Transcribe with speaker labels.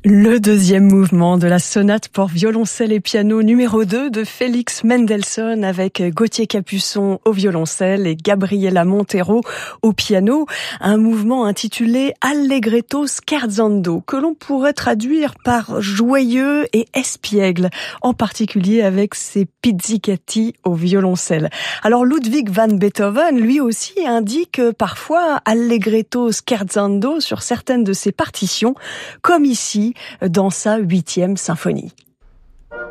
Speaker 1: Le deuxième mouvement de la sonate pour violoncelle et piano numéro 2 de Félix Mendelssohn avec Gauthier Capuçon au violoncelle et Gabriela Montero au piano. Un mouvement intitulé Allegretto scherzando que l'on pourrait traduire par joyeux et espiègle, en particulier avec ses pizzicati au violoncelle. Alors Ludwig van Beethoven, lui aussi, indique parfois Allegretto scherzando sur certaines de ses partitions, comme ici dans sa 8e symphonie.